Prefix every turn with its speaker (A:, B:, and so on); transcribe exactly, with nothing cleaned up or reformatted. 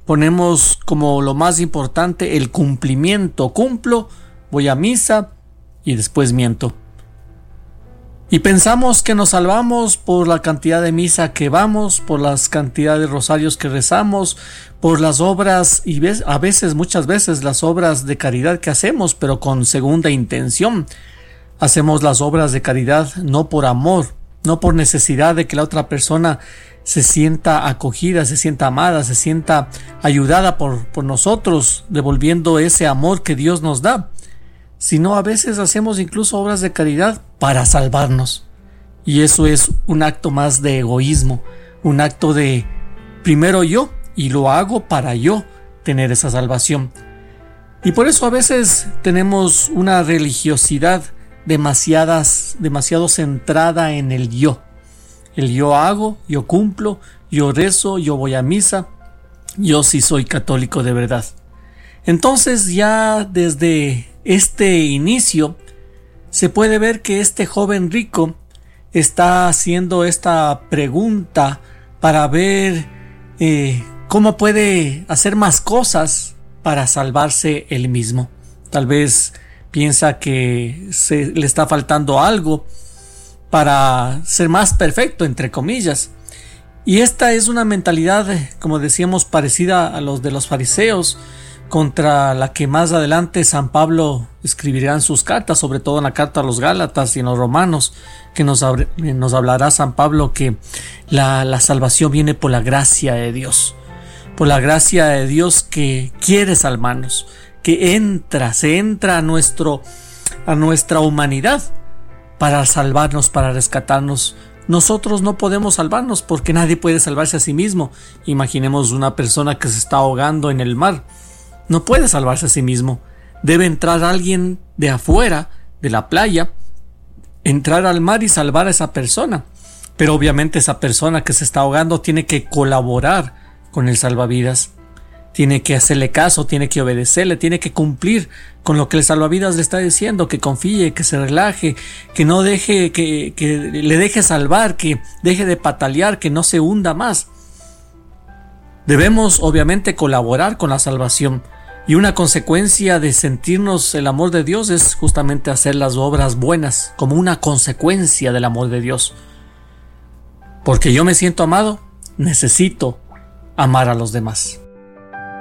A: ponemos como lo más importante el cumplimiento. Cumplo, voy a misa y después miento. Y pensamos que nos salvamos por la cantidad de misa que vamos, por las cantidades de rosarios que rezamos, por las obras y a veces, muchas veces, las obras de caridad que hacemos, pero con segunda intención. Hacemos las obras de caridad no por amor, no por necesidad de que la otra persona se sienta acogida, se sienta amada, se sienta ayudada por, por nosotros, devolviendo ese amor que Dios nos da, sino a veces hacemos incluso obras de caridad para salvarnos. Y eso es un acto más de egoísmo, un acto de primero yo, y lo hago para yo tener esa salvación. Y por eso a veces tenemos una religiosidad demasiadas, demasiado centrada en el yo. El yo hago, yo cumplo, yo rezo, yo voy a misa, yo sí soy católico de verdad. Entonces ya desde este inicio se puede ver que este joven rico está haciendo esta pregunta para ver eh, cómo puede hacer más cosas para salvarse él mismo. Tal vez piensa que se le está faltando algo para ser más perfecto, entre comillas. Y esta es una mentalidad, como decíamos, parecida a los de los fariseos, contra la que más adelante San Pablo escribirá en sus cartas, sobre todo en la carta a los Gálatas y en los Romanos, que nos, nos hablará San Pablo que la, la salvación viene por la gracia de Dios, por la gracia de Dios que quiere salvarnos, que entra, se entra a, nuestro, a nuestra humanidad para salvarnos, para rescatarnos. Nosotros no podemos salvarnos porque nadie puede salvarse a sí mismo. Imaginemos una persona que se está ahogando en el mar. No puede salvarse a sí mismo. Debe entrar alguien de afuera, de la playa, entrar al mar y salvar a esa persona. Pero obviamente esa persona que se está ahogando tiene que colaborar con el salvavidas. Tiene que hacerle caso, tiene que obedecerle, tiene que cumplir con lo que el salvavidas le está diciendo, que confíe, que se relaje, que no deje, que, que le deje salvar, que deje de patalear, que no se hunda más. Debemos obviamente colaborar con la salvación. Y una consecuencia de sentirnos el amor de Dios es justamente hacer las obras buenas, como una consecuencia del amor de Dios. Porque yo me siento amado, necesito amar a los demás.